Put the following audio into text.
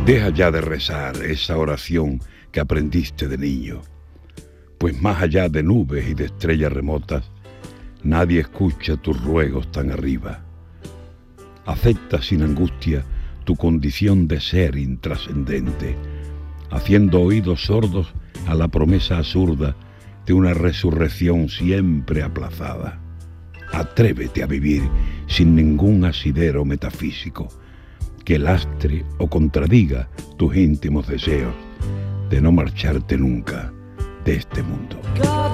Deja ya de rezar esa oración que aprendiste de niño, pues más allá de nubes y de estrellas remotas, nadie escucha tus ruegos tan arriba. Acepta sin angustia tu condición de ser intrascendente, haciendo oídos sordos a la promesa absurda de una resurrección siempre aplazada. Atrévete a vivir sin ningún asidero metafísico que lastre o contradiga tus íntimos deseos de no marcharte nunca de este mundo.